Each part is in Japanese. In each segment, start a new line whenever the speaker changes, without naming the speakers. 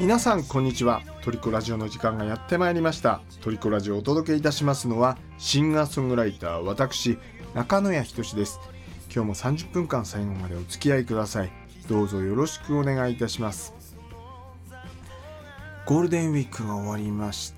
皆さんこんにちは。トリコラジオの時間がやってまいりました。トリコラジオをお届けいたしますのはシンガーソングライター私中野谷仁です。今日も30分間最後までお付き合いください。どうぞよろしくお願いいたします。ゴールデンウィークが終わりまして、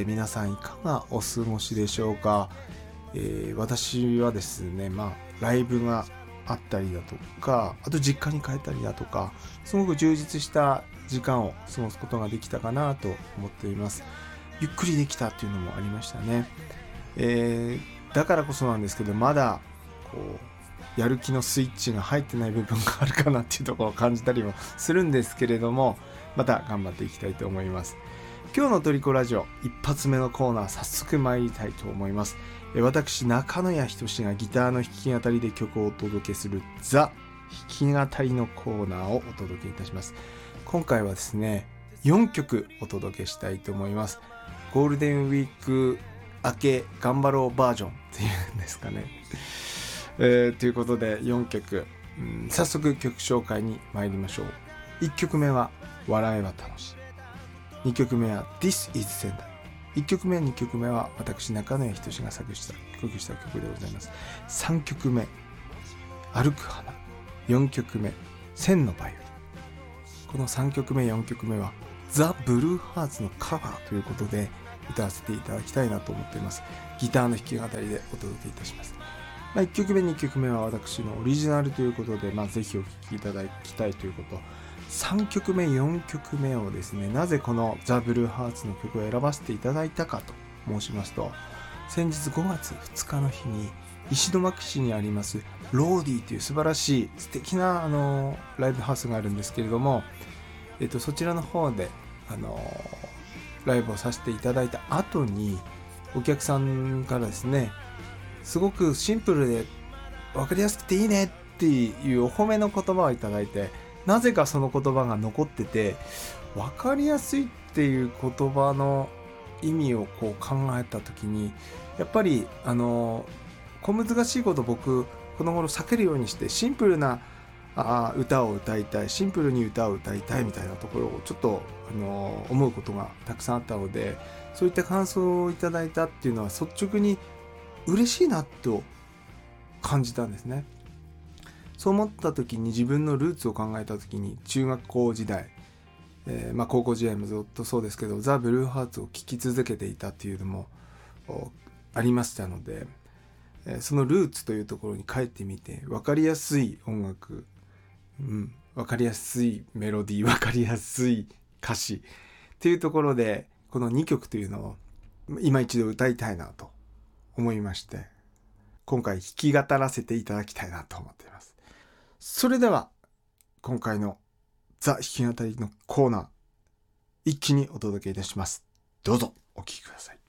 皆さんいかがお過ごしでしょうか。私はですね、ライブがあったりだとか、あと実家に帰ったりだとか、すごく充実した時間を過ごすことができたかなと思っています。ゆっくりできたっていうのもありましたね。だからこそなんですけど、まだやる気のスイッチが入ってない部分があるかなっていうところを感じたりもするんですけれども、また頑張っていきたいと思います。今日のトリコラジオ一発目のコーナー、早速参りたいと思います。私中野谷仁がギターの弾き語りで曲をお届けするザ弾き語りのコーナーをお届けいたします。今回はですね、4曲お届けしたいと思います。ゴールデンウィーク明け頑張ろうバージョンっていうんですかね。ということで4曲、早速曲紹介に参りましょう。1曲目は笑えば楽しい。2曲目は This is 仙台。1曲目2曲目は私中野谷仁が作詞した曲でございます。3曲目歩く花。4曲目千のバイオリン。この3曲目4曲目はザ・ブルーハーツのカバーということで歌わせていただきたいなと思っています。ギターの弾き語りでお届けいたします。1曲目2曲目は私のオリジナルということで、ぜひお聴きいただきたいということ。3曲目4曲目をですね、なぜこのザ・ブルーハーツの曲を選ばせていただいたかと申しますと、先日5月2日の日に石巻市にありますローディという素晴らしい素敵なライブハウスがあるんですけれども、そちらの方でライブをさせていただいた後にお客さんからですね、すごくシンプルで分かりやすくていいねっていうお褒めの言葉をいただいて、なぜかその言葉が残ってて、分かりやすいっていう言葉の意味を考えた時に、やっぱり小難しいこと僕この頃避けるようにして、シンプルな歌を歌いたい、シンプルに歌を歌いたいみたいなところをちょっと思うことがたくさんあったので、そういった感想をいただいたっていうのは率直に嬉しいなと感じたんですね。そう思った時に、自分のルーツを考えた時に、中学校時代、高校時代もずっとそうですけど、ザ・ブルーハーツを聴き続けていたっていうのもありましたので、そのルーツというところに帰ってみて、分かりやすい音楽、分かりやすいメロディー、分かりやすい歌詞っていうところで、この2曲というのを今一度歌いたいなと思いまして、今回弾き語らせていただきたいなと思っています。それでは今回のザ弾き語りのコーナー、一気にお届けいたします。どうぞお聴きください。